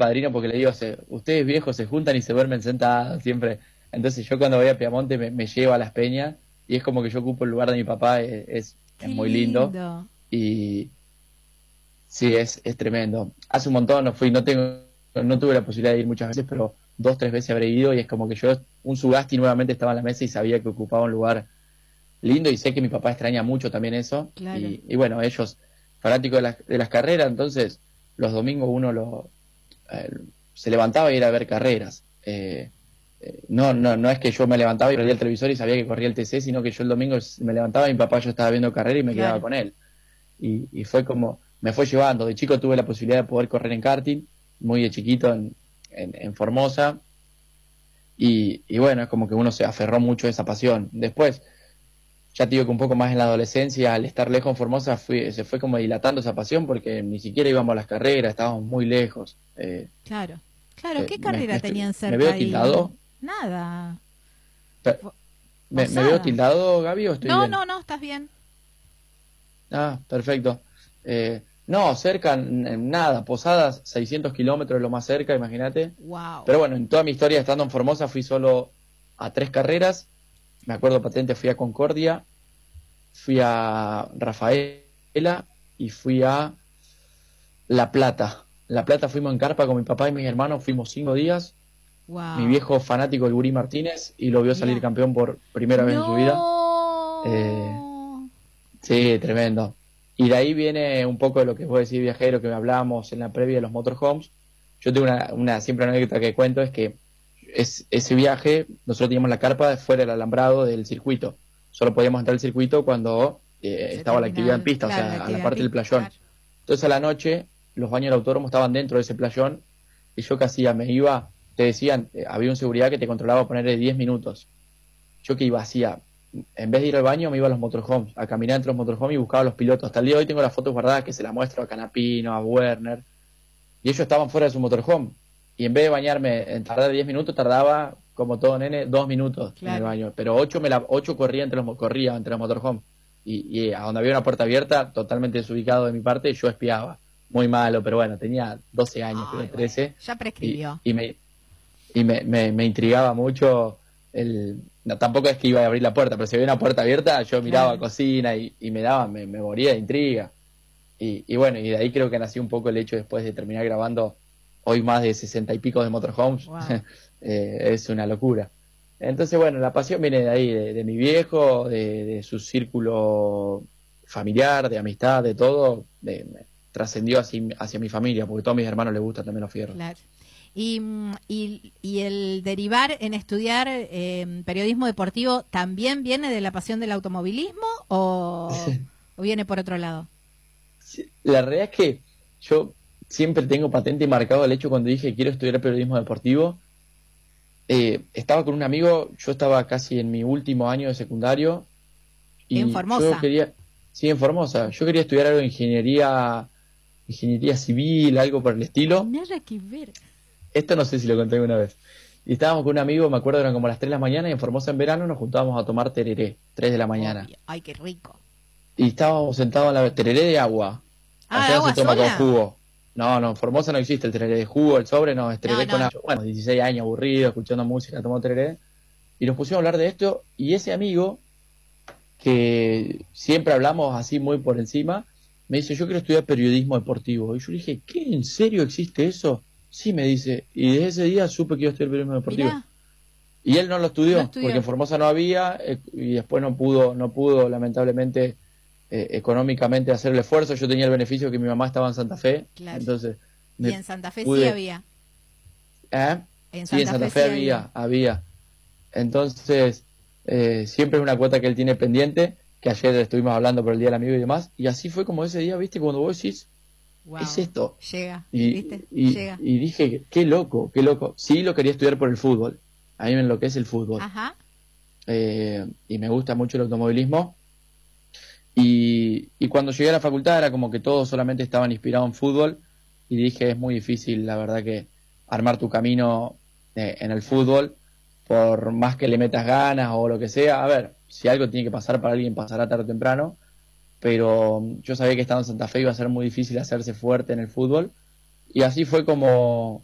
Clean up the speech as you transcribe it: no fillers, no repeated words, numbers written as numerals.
padrino porque le digo, ustedes viejos se juntan y se duermen sentados siempre. Entonces yo cuando voy a Piamonte me llevo a las peñas y es como que yo ocupo el lugar de mi papá, es Qué muy lindo lindo. y sí, es tremendo. Hace un montón no fui, no tuve la posibilidad de ir muchas veces, pero 2, 3 veces habré ido y es como que yo, un Sugasti nuevamente estaba en la mesa y sabía que ocupaba un lugar lindo y sé que mi papá extraña mucho también eso Claro. y bueno, ellos fanáticos de las carreras, entonces los domingos eh, se levantaba y ir a ver carreras. No es que yo me levantaba y prendía el televisor y sabía que corría el TC, sino que yo el domingo me levantaba y mi papá yo estaba viendo carrera y me quedaba Claro. con él. Y fue como, me fue llevando. De chico tuve la posibilidad de poder correr en karting, muy de chiquito en Formosa, y bueno, es como que uno se aferró mucho a esa pasión. Después, ya te digo que un poco más en la adolescencia, al estar lejos en Formosa, se fue como dilatando esa pasión porque ni siquiera íbamos a las carreras, estábamos muy lejos. Claro. Claro, ¿qué carrera tenían ¿Me cerca veo ahí? tildado? Nada. Pe- Po- ¿Me veo Posada. tildado, Gaby, o estoy No, bien? no, no, estás bien. Ah, perfecto. No, cerca, nada, Posadas, 600 kilómetros es lo más cerca, imagínate. Wow. Pero bueno, en toda mi historia estando en Formosa fui solo a 3 carreras. Me acuerdo patente, fui a Concordia, fui a Rafaela y fui a La Plata. La Plata fuimos en carpa con mi papá y mis hermanos, fuimos 5 días. Mi Wow. viejo fanático del Gurí Martínez y lo vio salir Mirá. campeón por primera vez en su vida. Eh, No. sí, tremendo. Y de ahí viene un poco de lo que vos decís, viajero, que hablábamos en la previa de los motorhomes. Yo tengo siempre una anécdota que cuento, es que ese viaje, nosotros teníamos la carpa fuera del alambrado del circuito. Solo podíamos entrar al circuito cuando Se estaba la actividad en termina, pista, o claro, la sea, a la actividad en parte del pista. playón. Claro. Entonces a la noche los baños del autódromo estaban dentro de ese playón y yo qué hacía, me iba, te decían, había un seguridad que te controlaba ponerle 10 minutos. Yo qué iba, hacía, en vez de ir al baño me iba a los motorhomes, a caminar entre los motorhomes y buscaba a los pilotos. Hasta el día de hoy tengo las fotos guardadas que se las muestro a Canapino, a Werner, y ellos estaban fuera de su motorhome. Y en vez de bañarme en tardar 10 minutos, tardaba, como todo nene, 2 minutos en el Claro. baño. Pero 8 corría corría entre los motorhomes. Y a donde había una puerta abierta, totalmente desubicado de mi parte, yo espiaba. Muy malo, pero bueno, tenía 12 años, creo, Ay, bueno. 13. Ya Y, prescribió. y me, me intrigaba mucho no, tampoco es que iba a abrir la puerta, pero si había una puerta abierta, yo miraba Claro. cocina y me moría de intriga. Y bueno, y de ahí creo que nació un poco el hecho después de terminar grabando hoy más de 60 y pico de motorhomes. Wow. Es una locura. Entonces, bueno, la pasión viene de ahí, de mi viejo, de su círculo familiar, de amistad, de todo. Trascendió hacia mi familia, porque a todos mis hermanos les gustan también los fierros. Claro. Y el derivar en estudiar periodismo deportivo también viene de la pasión del automovilismo o viene por otro lado. Sí, la realidad es que yo siempre tengo patente y marcado el hecho cuando dije quiero estudiar periodismo deportivo. Estaba con un amigo, yo estaba casi en mi último año de secundario En y yo Formosa. quería, sí, en Formosa, yo quería estudiar algo de ingeniería civil, algo por el estilo. Nada que ver. Esto no sé si lo conté alguna vez. Y estábamos con un amigo, me acuerdo, eran como las 3 de la mañana y en Formosa en verano nos juntábamos a tomar tereré, 3 de la mañana. Obvio. Ay, qué rico. Y estábamos sentados en la tereré de agua. Ah, Allá no se agua toma con sola. jugo. No, en Formosa no existe el tereré de jugo, el sobre no, es No, tereré con no. agua. Bueno, 16 años aburrido, escuchando música, tomando tereré. Y nos pusimos a hablar de esto y ese amigo, que siempre hablamos así muy por encima, me dice, yo quiero estudiar periodismo deportivo. Y yo le dije, ¿qué? ¿En serio existe eso? Sí, me dice. Y desde ese día supe que iba a estudiar periodismo deportivo. Mirá, Y él no lo no estudió, porque estudió. en Formosa no había, y después no pudo lamentablemente económicamente hacer el esfuerzo. Yo tenía el beneficio de que mi mamá estaba en Santa Fe, Claro. entonces Y me en Santa Fe sí pude... había. ¿Eh? En Sí, en Santa Santa Fe Fe sí había. había. Entonces, siempre es una cuota que él tiene pendiente, que ayer estuvimos hablando por el Día del Amigo y demás, y así fue como ese día, viste, cuando vos decís, es Wow. esto. Llega, Y, ¿viste? y, Llega. y dije, qué loco, qué loco. Sí lo quería estudiar por el fútbol, a mí me enloquece el fútbol. Ajá. Y me gusta mucho el automovilismo. Y cuando llegué a la facultad era como que todos solamente estaban inspirados en fútbol y dije, es muy difícil, la verdad, que armar tu camino en el fútbol, por más que le metas ganas o lo que sea. A ver, si algo tiene que pasar para alguien, pasará tarde o temprano, pero yo sabía que estando en Santa Fe iba a ser muy difícil hacerse fuerte en el fútbol y así fue como